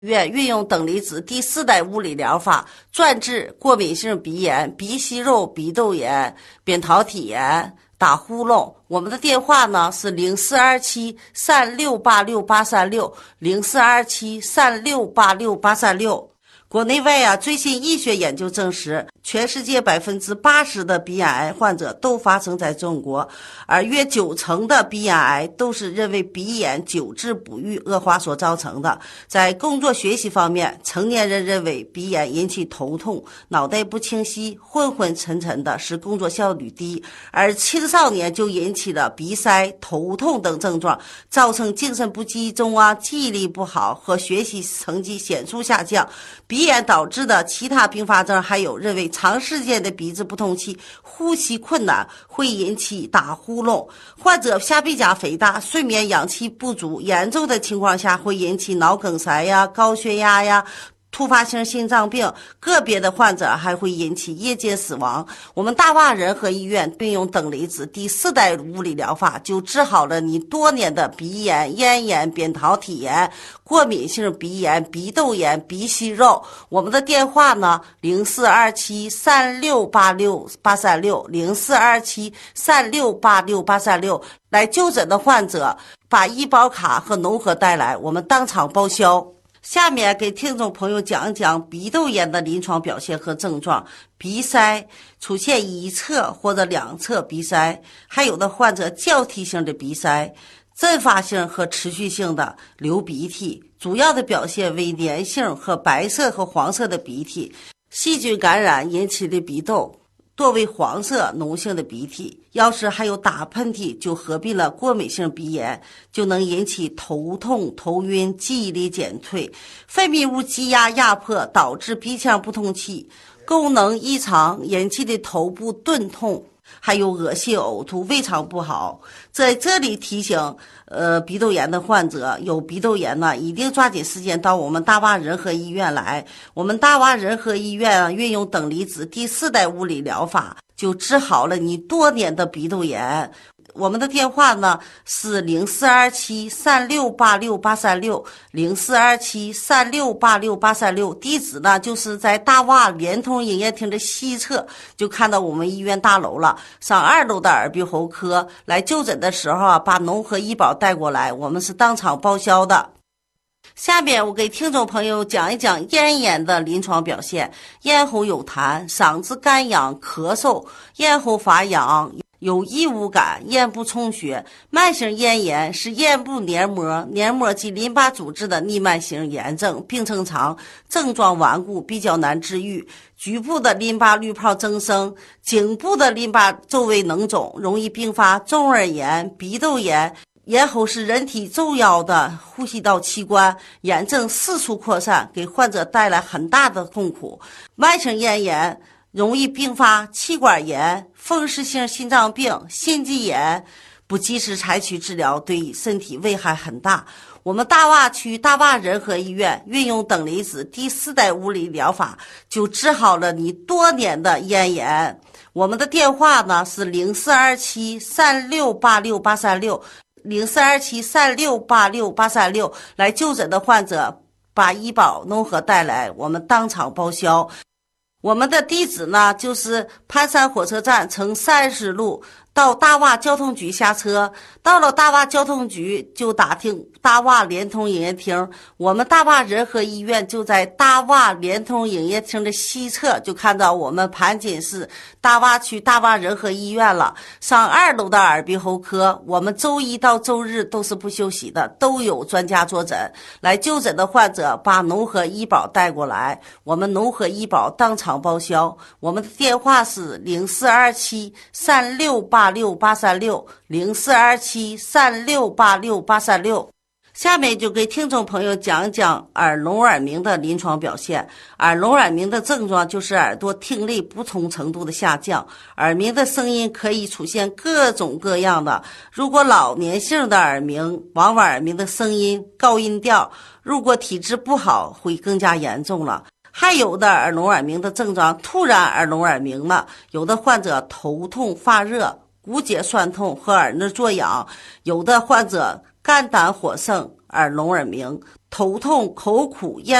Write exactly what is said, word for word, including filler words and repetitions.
院运用等离子第四代物理疗法专治过敏性鼻炎、鼻息肉、鼻窦炎、扁桃体炎、打呼噜。我们的电话呢是零四二七三六八六八三六零四二七三六八六八三六。国内外啊，最新医学研究证实，全世界百分之八十的鼻咽癌患者都发生在中国，而约九成的鼻咽癌都是认为鼻炎久治不愈恶化所造成的。在工作学习方面，成年人认为鼻炎引起头痛、脑袋不清晰、昏昏沉沉的，使工作效率低；而青少年就引起了鼻塞、头痛等症状，造成精神不集中啊、记忆力不好和学习成绩显著下降。鼻炎导致的其他并发症还有认为长时间的鼻子不通气、呼吸困难会引起打呼噜，患者下鼻甲肥大、睡眠氧气不足，严重的情况下会引起脑梗塞呀、高血压呀、突发性心脏病，个别的患者还会引起夜间死亡。我们大洼仁和医院运用等离子第四代物理疗法，就治好了你多年的鼻炎、咽炎、扁桃体炎、过敏性鼻炎、鼻窦炎、鼻息肉。我们的电话呢零四二七三六八六八三六零四二七三六八六八三六。来就诊的患者把医保卡和农合带来，我们当场报销。下面给听众朋友讲一讲鼻窦炎的临床表现和症状。鼻塞出现一侧或者两侧鼻塞，还有的患者交替性的鼻塞，阵发性和持续性的流鼻涕，主要的表现为粘性和白色和黄色的鼻涕，细菌感染引起的鼻窦多为黄色脓性的鼻涕，要是还有打喷嚏，就合并了过敏性鼻炎，就能引起头痛、头晕、记忆力减退，分泌物积压压迫，导致鼻腔不通气，功能异常引起的头部钝痛，还有恶心呕吐、胃肠不好。在这里提醒呃，鼻窦炎的患者，有鼻窦炎呢，一定抓紧时间到我们大洼仁和医院来。我们大洼仁和医院啊，运用等离子第四代物理疗法，就治好了你多年的鼻窦炎。我们的电话呢是零四二七三六八六八三六零四二七三六八六八三六，地址呢就是在大洼联通营业厅的西侧，就看到我们医院大楼了。上二楼的耳鼻喉科来就诊的时候啊，把农合医保带过来，我们是当场报销的。下面我给听众朋友讲一讲咽炎的临床表现。咽喉有痰，嗓子干痒、咳嗽，咽喉发痒，有异物感，咽部充血。慢性咽炎是咽部黏膜、黏膜及淋巴组织的逆慢性炎症，病程长，症状顽固，比较难治愈。局部的淋巴滤泡增生，颈部的淋巴周围脓肿，容易并发中耳炎、鼻窦炎。咽喉是人体重要的呼吸道器官，炎症四处扩散，给患者带来很大的痛苦。慢性咽炎容易并发气管炎、风湿性心脏病、心肌炎，不及时采取治疗，对身体危害很大。我们大洼区大洼仁和医院运用等离子第四代物理疗法，就治好了你多年的咽炎。我们的电话呢是零四二七三六八六八三六零四二七三六八六八三六。来就诊的患者把医保农合带来，我们当场报销。我们的地址呢就是盘山火车站乘三十路到大洼交通局下车，到了大洼交通局就打听大洼联通营业厅，我们大洼仁和医院就在大洼联通营业厅的西侧，就看到我们盘锦市大洼区大洼仁和医院了。上二楼的耳鼻喉科，我们周一到周日都是不休息的，都有专家坐诊。来就诊的患者把农合医保带过来，我们农合医保当场报销。我们的电话是零四二七三六八六八三六零四二七三六八六八三六。下面就给听众朋友讲一讲耳聋耳鸣的临床表现。耳聋耳鸣的症状就是耳朵听力不同程度的下降，耳鸣的声音可以出现各种各样的。如果老年性的耳鸣，往往耳鸣的声音高音调，如果体质不好会更加严重了。还有的耳聋耳鸣的症状突然耳聋耳鸣了，有的患者头痛发热、骨节酸痛和耳内作痒，有的患者肝胆火盛、耳聋耳鸣。 头痛、口苦、咽